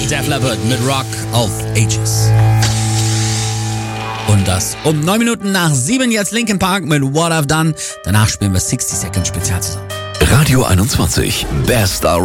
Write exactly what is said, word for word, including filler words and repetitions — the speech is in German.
Def Leppard mit Rock of Ages. Und das um neun Minuten nach sieben, jetzt Linkin Park mit What I've Done. Danach spielen wir sixty Second Spezial zusammen. Radio einundzwanzig, Best